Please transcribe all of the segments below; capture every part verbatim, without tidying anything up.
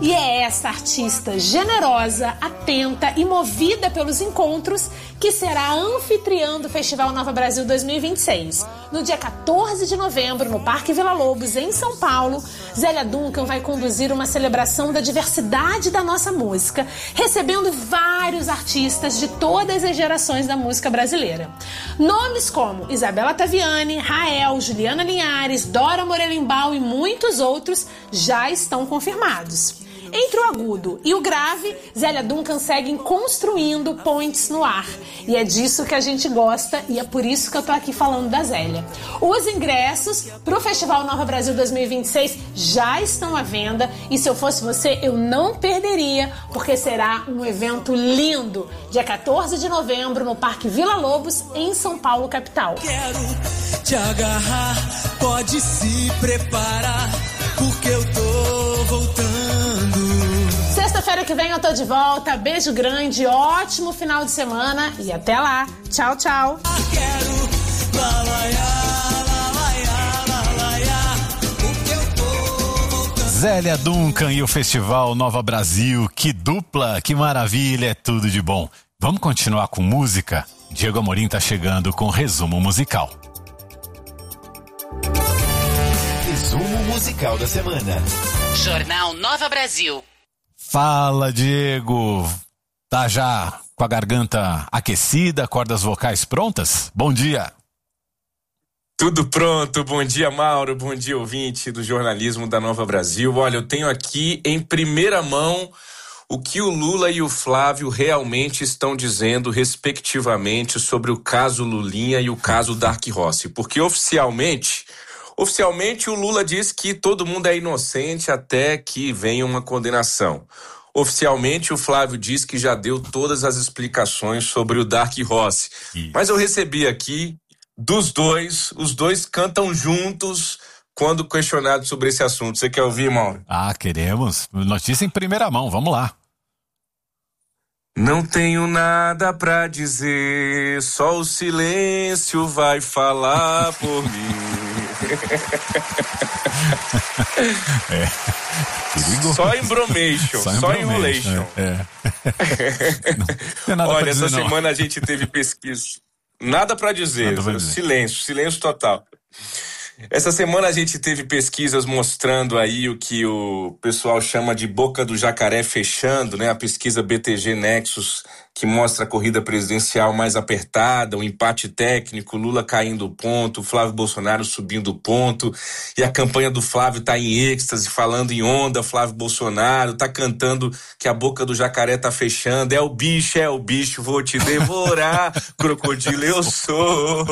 E é essa artista generosa, atenta e movida pelos encontros que será anfitriã do Festival Nova Brasil dois mil e vinte e seis. No dia quatorze de novembro, no Parque Vila Lobos, em São Paulo, Zélia Duncan vai conduzir uma celebração da diversidade da nossa música, recebendo vários artistas de todas as gerações da música brasileira. Nomes como Isabela Taviani, Rael, Juliana Linhares, Dora Morelenbaum e muitos outros já estão confirmados. Entre o agudo e o grave, Zélia Duncan segue construindo pontes no ar. E é disso que a gente gosta e é por isso que eu tô aqui falando da Zélia. Os ingressos pro Festival Nova Brasil dois mil e vinte e seis já estão à venda e se eu fosse você, eu não perderia, porque será um evento lindo, dia quatorze de novembro, no Parque Vila Lobos, em São Paulo, capital. Quero te agarrar, pode se preparar, porque eu tô voltando. Sexta-feira que vem eu tô de volta. Beijo grande, ótimo final de semana e até lá. Tchau, tchau. Zélia Duncan e o Festival Nova Brasil. Que dupla, que maravilha, é tudo de bom. Vamos continuar com música? Diego Amorim tá chegando com resumo musical. Resumo musical da semana. Jornal Nova Brasil. Fala, Diego. Tá já com a garganta aquecida, cordas vocais prontas? Bom dia. Tudo pronto. Bom dia, Mauro. Bom dia, ouvinte do jornalismo da Nova Brasil. Olha, eu tenho aqui em primeira mão o que o Lula e o Flávio realmente estão dizendo, respectivamente, sobre o caso Lulinha e o caso Dark Rossi. Porque oficialmente... Oficialmente, o Lula diz que todo mundo é inocente até que venha uma condenação. Oficialmente, o Flávio diz que já deu todas as explicações sobre o Dark Rossi. Isso. Mas eu recebi aqui dos dois, os dois cantam juntos quando questionados sobre esse assunto. Você quer ouvir, Mauro? Ah, queremos. Notícia em primeira mão, vamos lá. Não tenho nada pra dizer, só o silêncio vai falar por mim. É. Só embromation, só, só enrolation. É. É. Olha, dizer, essa não. semana a gente teve pesquisa. Nada pra dizer, Nada pra dizer. silêncio, silêncio total. Essa semana a gente teve pesquisas mostrando aí o que o pessoal chama de boca do jacaré fechando, né? A pesquisa B T G Nexus, que mostra a corrida presidencial mais apertada, o empate técnico, Lula caindo ponto, Flávio Bolsonaro subindo ponto, e a campanha do Flávio tá em êxtase, falando em onda, Flávio Bolsonaro, tá cantando que a boca do jacaré tá fechando, é o bicho, é o bicho, vou te devorar, crocodilo eu sou.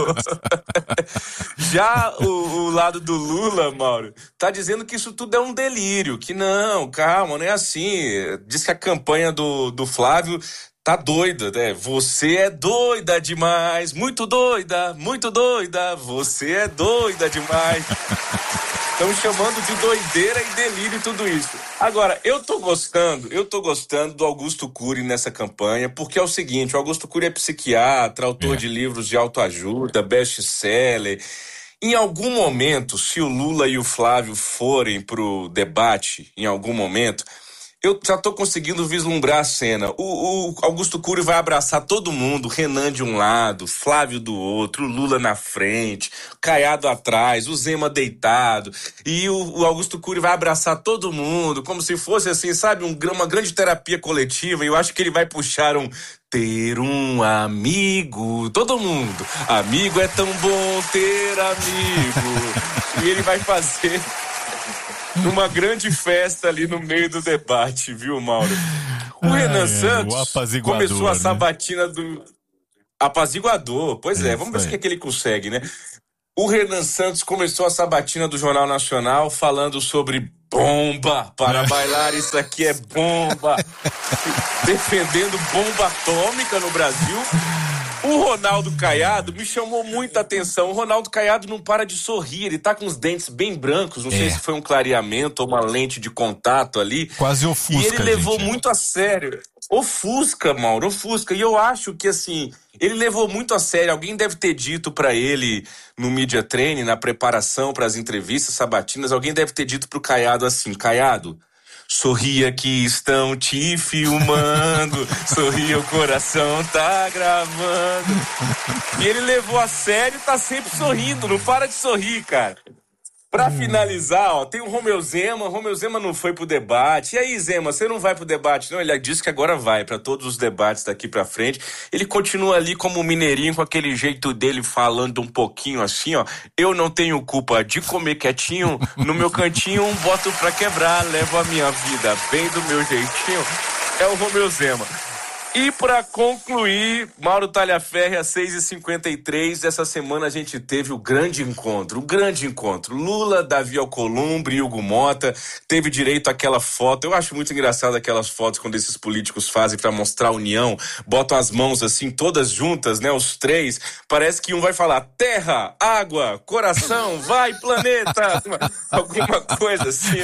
Já o, o lado do Lula, Mauro, tá dizendo que isso tudo é um delírio, que não, calma, não é assim, diz que a campanha do, do Flávio tá doida, né? Você é doida demais, muito doida, muito doida, você é doida demais. Estão chamando de doideira e delírio tudo isso. Agora, eu tô gostando, eu tô gostando do Augusto Cury nessa campanha, porque é o seguinte, o Augusto Cury é psiquiatra, autor é. de livros de autoajuda, best-seller. Em algum momento, se o Lula e o Flávio forem pro debate, em algum momento, eu já tô conseguindo vislumbrar a cena. O, o Augusto Cury vai abraçar todo mundo, Renan de um lado, Flávio do outro, o Lula na frente, Caiado atrás, o Zema deitado, e o, o Augusto Cury vai abraçar todo mundo, como se fosse assim, sabe, um, uma grande terapia coletiva, e eu acho que ele vai puxar um ter um amigo, todo mundo, amigo é tão bom ter amigo, e ele vai fazer numa grande festa ali no meio do debate, viu, Mauro? O ah, Renan é, Santos o começou a sabatina, né? do apaziguador. Pois é, é vamos ver se é que ele consegue, né? O Renan Santos começou a sabatina do Jornal Nacional falando sobre bomba, para é. bailar isso aqui é bomba, defendendo bomba atômica no Brasil. O Ronaldo Caiado me chamou muita atenção. O Ronaldo Caiado não para de sorrir. Ele tá com os dentes bem brancos. Não é. sei se foi um clareamento ou uma lente de contato ali. Quase ofusca, E ele levou gente, muito a sério. Ofusca, Mauro, ofusca. E eu acho que, assim, ele levou muito a sério. Alguém deve ter dito pra ele no Media Training, na preparação para as entrevistas sabatinas, alguém deve ter dito pro Caiado assim, Caiado, Sorria que estão te filmando, sorria, o coração tá gravando. E ele levou a sério e tá sempre sorrindo, não para de sorrir, cara. Pra finalizar, ó, tem o Romeu Zema. O Romeu Zema não foi pro debate. E aí, Zema, você não vai pro debate, não? Ele disse que agora vai pra todos os debates daqui pra frente. Ele continua ali como mineirinho, com aquele jeito dele, falando um pouquinho assim, ó. Eu não tenho culpa de comer quietinho. No meu cantinho, um boto pra quebrar. Levo a minha vida bem do meu jeitinho. É o Romeu Zema. E para concluir, Mauro Talhaferri, às seis e cinquenta e três, essa semana a gente teve o grande encontro, o grande encontro. Lula, Davi Alcolumbre, Hugo Mota, teve direito àquela foto. Eu acho muito engraçado aquelas fotos quando esses políticos fazem para mostrar a união, botam as mãos assim, todas juntas, né, os três. Parece que um vai falar terra, água, coração, vai planeta, alguma coisa assim.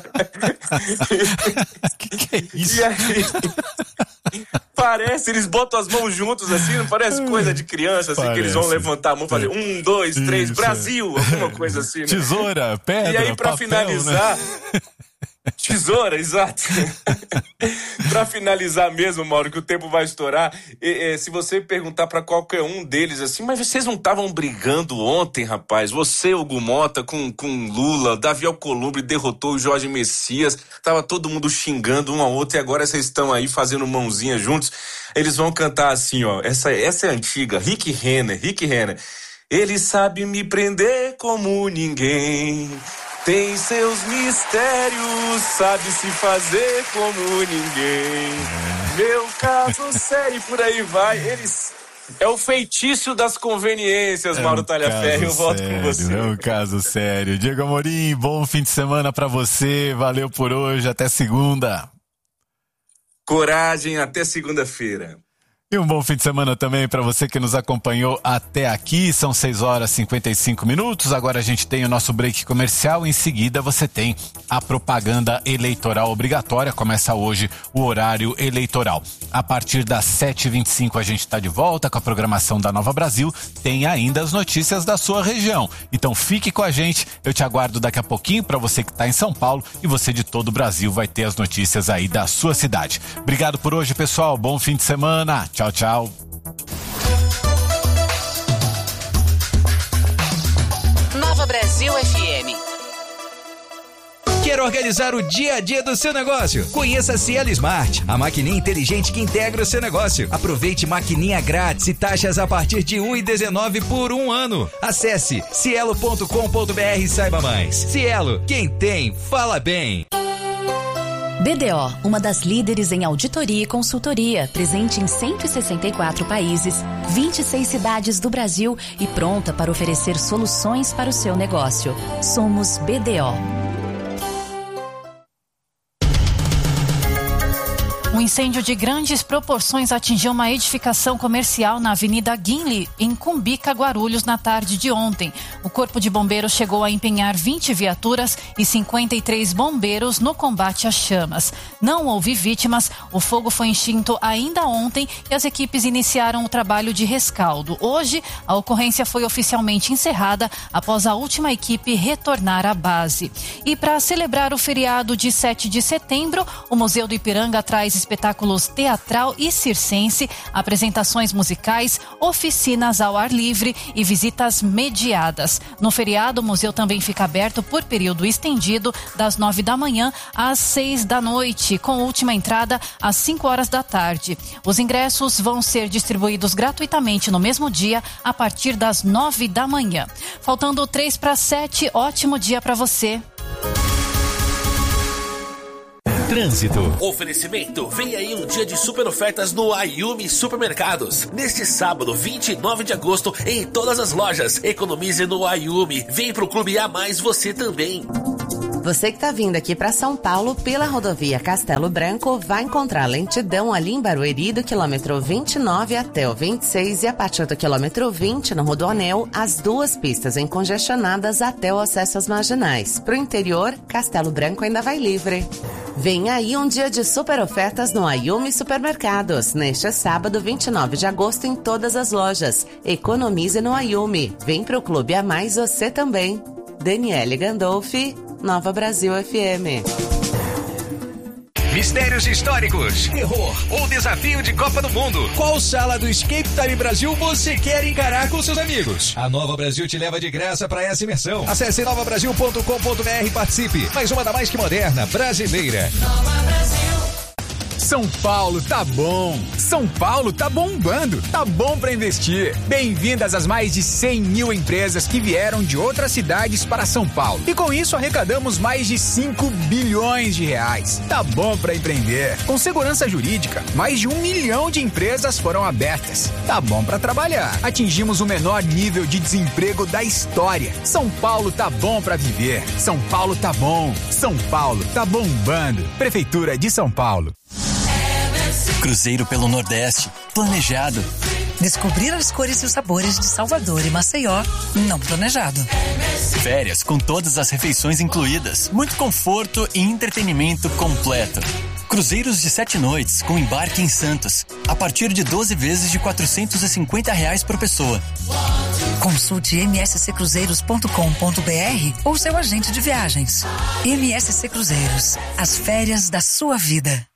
Que que é isso? E aí... Parece, eles botam as mãos juntos assim, não parece coisa de criança, assim, parece. Que eles vão levantar a mão e fazer um, dois, três, isso. Brasil, alguma coisa assim, né? Tesoura, pedra, e aí, pra papel, finalizar... Né? Tesoura, exato. Pra finalizar mesmo, Mauro, que o tempo vai estourar, e, e, se você perguntar pra qualquer um deles assim, mas vocês não estavam brigando ontem, rapaz? Você, Hugo Mota, com, com Lula, Davi Alcolumbre derrotou o Jorge Messias, tava todo mundo xingando um ao outro e agora vocês estão aí fazendo mãozinha juntos. Eles vão cantar assim, ó, essa, essa é antiga, Rick Renner, Rick Renner. Ele sabe me prender como ninguém. Tem seus mistérios, sabe se fazer como ninguém. É. Meu caso sério, por aí vai. Eles... É o feitiço das conveniências, é Mauro um Talhaferri. Eu volto sério, com você. É um caso sério. Diego Amorim, bom fim de semana pra você. Valeu por hoje. Até segunda. Coragem, até segunda-feira. E um bom fim de semana também para você que nos acompanhou até aqui. São seis horas e cinquenta e cinco minutos. Agora a gente tem o nosso break comercial. Em seguida você tem a propaganda eleitoral obrigatória. Começa hoje o horário eleitoral. A partir das sete e vinte e cinco a gente está de volta com a programação da Nova Brasil. Tem ainda as notícias da sua região. Então fique com a gente. Eu te aguardo daqui a pouquinho para você que está em São Paulo e você de todo o Brasil vai ter as notícias aí da sua cidade. Obrigado por hoje, pessoal. Bom fim de semana. Tchau, tchau. Nova Brasil F M. Quer organizar o dia a dia do seu negócio? Conheça a Cielo Smart, a maquininha inteligente que integra o seu negócio. Aproveite maquininha grátis e taxas a partir de um real e dezenove centavos por um ano. Acesse cielo ponto com ponto br e saiba mais. Cielo, quem tem, fala bem. B D O, uma das líderes em auditoria e consultoria, presente em cento e sessenta e quatro países, vinte e seis cidades do Brasil e pronta para oferecer soluções para o seu negócio. Somos B D O. Um incêndio de grandes proporções atingiu uma edificação comercial na Avenida Guinle, em Cumbica, Guarulhos, na tarde de ontem. O Corpo de Bombeiros chegou a empenhar vinte viaturas e cinquenta e três bombeiros no combate às chamas. Não houve vítimas, o fogo foi extinto ainda ontem e as equipes iniciaram o trabalho de rescaldo. Hoje, a ocorrência foi oficialmente encerrada após a última equipe retornar à base. E para celebrar o feriado de sete de setembro, o Museu do Ipiranga traz espetáculos teatral e circense, apresentações musicais, oficinas ao ar livre e visitas mediadas. No feriado, o museu também fica aberto por período estendido, das nove da manhã às seis da noite, com última entrada às cinco horas da tarde. Os ingressos vão ser distribuídos gratuitamente no mesmo dia, a partir das nove da manhã. Faltando três para sete, ótimo dia para você. Trânsito. Oferecimento. Vem aí um dia de super ofertas no Ayumi Supermercados. Neste sábado, vinte e nove de agosto, em todas as lojas. Economize no Ayumi. Vem pro Clube A Mais você também. Você que tá vindo aqui para São Paulo pela rodovia Castelo Branco vai encontrar lentidão ali em Barueri do quilômetro vinte e nove até o vinte e seis e a partir do quilômetro vinte no Rodoanel, as duas pistas encongestionadas até o acesso às marginais. Pro interior, Castelo Branco ainda vai livre. Vem aí um dia de super ofertas no Ayumi Supermercados. Neste sábado, vinte e nove de agosto, em todas as lojas. Economize no Ayumi. Vem pro Clube A Mais você também. Daniele Gandolfi, Nova Brasil F M. Mistérios históricos, terror ou desafio de Copa do Mundo. Qual sala do Escape Time Brasil você quer encarar com seus amigos? A Nova Brasil te leva de graça para essa imersão. Acesse nova brasil ponto com ponto b r e participe. Mais uma da mais que moderna brasileira. Nova Brasil. São Paulo tá bom. São Paulo tá bombando. Tá bom pra investir. Bem-vindas às mais de cem mil empresas que vieram de outras cidades para São Paulo. E com isso arrecadamos mais de cinco bilhões de reais. Tá bom pra empreender. Com segurança jurídica, mais de um milhão de empresas foram abertas. Tá bom pra trabalhar. Atingimos o menor nível de desemprego da história. São Paulo tá bom pra viver. São Paulo tá bom. São Paulo tá bombando. Prefeitura de São Paulo. Cruzeiro pelo Nordeste, planejado. Descobrir as cores e os sabores de Salvador e Maceió, não planejado. Férias com todas as refeições incluídas, muito conforto e entretenimento completo. Cruzeiros de sete noites com embarque em Santos, a partir de doze vezes de quatrocentos e cinquenta reais por pessoa. Consulte m s c cruzeiros ponto com ponto b r ou seu agente de viagens. M S C Cruzeiros, as férias da sua vida.